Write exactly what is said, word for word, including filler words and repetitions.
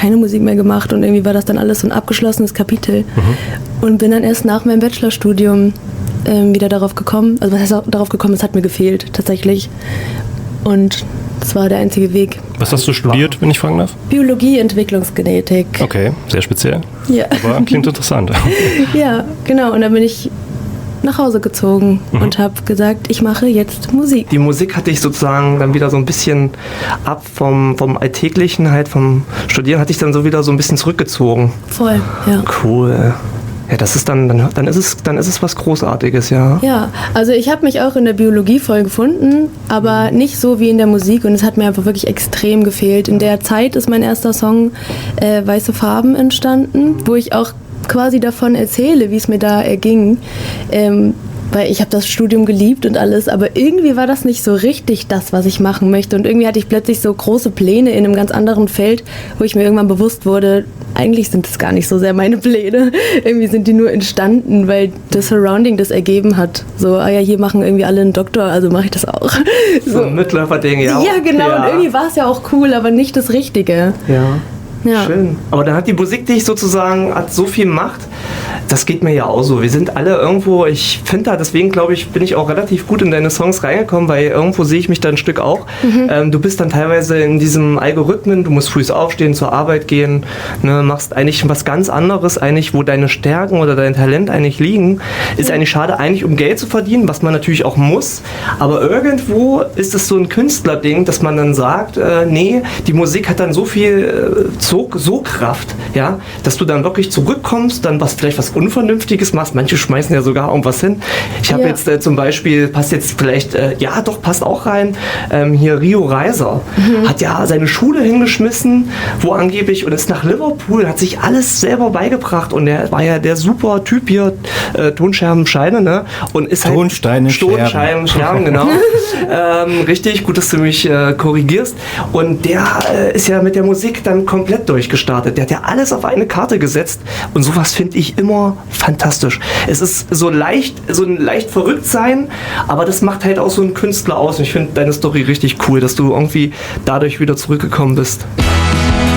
keine Musik mehr gemacht und irgendwie war das dann alles so ein abgeschlossenes Kapitel. Mhm. Und bin dann erst nach meinem Bachelorstudium ähm, wieder darauf gekommen, also was heißt auch darauf gekommen, es hat mir gefehlt tatsächlich. Und das war der einzige Weg. Was hast du studiert, wenn ich fragen darf? Biologie, Entwicklungsgenetik. Okay, sehr speziell. Ja. Aber klingt interessant. Ja, genau. Und dann bin ich nach Hause gezogen mhm. und habe gesagt, ich mache jetzt Musik. Die Musik hatte ich sozusagen dann wieder so ein bisschen ab vom, vom Alltäglichen, halt vom Studieren, hatte ich dann so wieder so ein bisschen zurückgezogen. Voll, ja. Cool. Ja, das ist dann, dann, dann ist es, dann ist es was Großartiges, ja. Ja, also ich habe mich auch in der Biologie voll gefunden, aber nicht so wie in der Musik und es hat mir einfach wirklich extrem gefehlt. In der Zeit ist mein erster Song äh, Weiße Farben entstanden, wo ich auch quasi davon erzähle, wie es mir da erging. Ähm, weil ich habe das Studium geliebt und alles, aber irgendwie war das nicht so richtig das, was ich machen möchte. Und irgendwie hatte ich plötzlich so große Pläne in einem ganz anderen Feld, wo ich mir irgendwann bewusst wurde, eigentlich sind das gar nicht so sehr meine Pläne. Irgendwie sind die nur entstanden, weil das Surrounding das ergeben hat. So, ah ja, hier machen irgendwie alle einen Doktor, also mache ich das auch. So, so ein Mitläufer-Ding, ja. Ja, genau. Ja. Und irgendwie war es ja auch cool, aber nicht das Richtige. Ja. Ja. Schön. Aber dann hat die Musik dich sozusagen, hat so viel Macht. Das geht mir ja auch so. Wir sind alle irgendwo, ich finde da, deswegen glaube ich, bin ich auch relativ gut in deine Songs reingekommen, weil irgendwo sehe ich mich da ein Stück auch. Mhm. Ähm, du bist dann teilweise in diesem Algorithmen, du musst früh aufstehen, zur Arbeit gehen, ne, machst eigentlich was ganz anderes, eigentlich, wo deine Stärken oder dein Talent eigentlich liegen. Ist eigentlich schade, eigentlich um Geld zu verdienen, was man natürlich auch muss. Aber irgendwo ist es so ein Künstlerding, dass man dann sagt, äh, nee, die Musik hat dann so viel äh, so, so Kraft, ja, dass du dann wirklich zurückkommst, dann was vielleicht was Unvernünftiges machst. Manche schmeißen ja sogar irgendwas hin. Ich habe ja. jetzt äh, zum Beispiel, passt jetzt vielleicht, äh, ja doch, passt auch rein, ähm, hier Rio Reiser mhm. hat ja seine Schule hingeschmissen, wo angeblich, und ist nach Liverpool, hat sich alles selber beigebracht und er war ja der super Typ hier, äh, Tonscherben-Scheine, ne? Und ist halt Tonsteine, Tonscheiben, Scherben, genau. ähm, richtig, gut, dass du mich äh, korrigierst. Und der äh, ist ja mit der Musik dann komplett durchgestartet. Der hat ja alles auf eine Karte gesetzt und sowas finde ich immer fantastisch. Es ist so leicht, so ein leicht verrückt sein, aber das macht halt auch so einen Künstler aus. Und ich finde deine Story richtig cool, dass du irgendwie dadurch wieder zurückgekommen bist.